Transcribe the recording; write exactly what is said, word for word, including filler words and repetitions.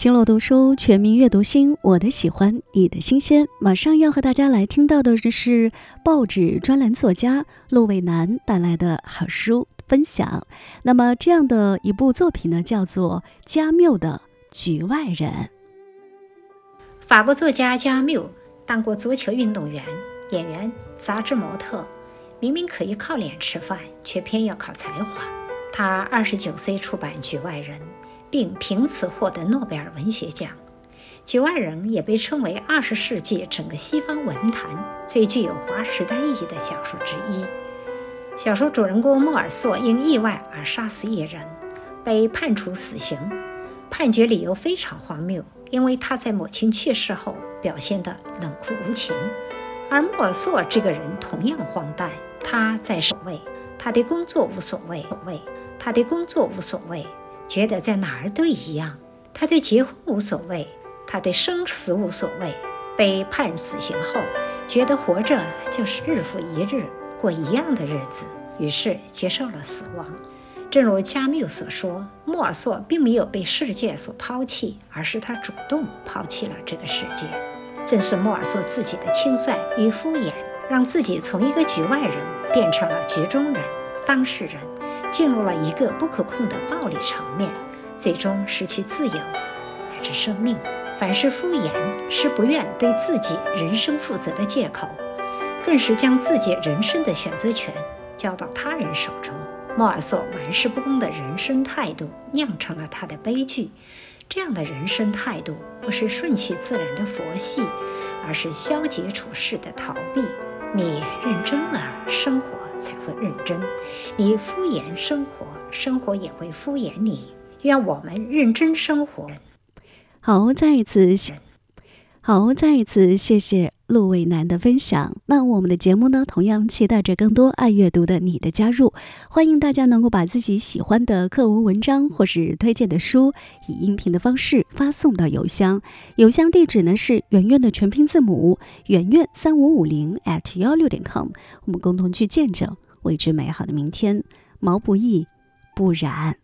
经络读书，全民阅读新，我的喜欢，你的新鲜。马上要和大家来听到的是报纸专栏作家陆卫南带来的好书分享。那么这样的一部作品呢，叫做《加缪的局外人》。 法国作家加缪当过足球运动员、演员、杂志模特，明明可以靠脸吃饭，却偏要靠才华。他二十九岁出版《局外人》，并凭此获得诺贝尔文学奖。《局外人》也被称为二十世纪整个西方文坛最具有划时代意义的小说之一。小说主人公莫尔索因意外而杀死一人，被判处死刑。判决理由非常荒谬，因为他在母亲去世后表现得冷酷无情。而莫尔索这个人同样荒诞，他在所谓，他对工作无所谓，他对工作无所谓，觉得在哪儿都一样。他对结婚无所谓，他对生死无所谓。被判死刑后，觉得活着就是日复一日，过一样的日子，于是接受了死亡。正如加缪所说，莫尔索并没有被世界所抛弃，而是他主动抛弃了这个世界。正是莫尔索自己的轻率与敷衍，让自己从一个局外人变成了局中人、当事人，进入了一个不可控的暴力场面，最终失去自由乃至生命。凡是敷衍，是不愿对自己人生负责的借口，更是将自己人生的选择权交到他人手中。莫尔索玩世不恭的人生态度酿成了他的悲剧。这样的人生态度不是顺其自然的佛系，而是消极处事的逃避。你认真了，生活才会认真；你敷衍生活，生活也会敷衍你。愿我们认真生活。 好，再一次好，再一次谢谢陆卫南的分享。那我们的节目呢，同样期待着更多爱阅读的你的加入。欢迎大家能够把自己喜欢的课文文章或是推荐的书，以音频的方式发送到邮箱。邮箱地址呢是圆圆的全拼字母圆圆三五五零 at 幺六点 com。我们共同去见证未知美好的明天。毛不易，不然。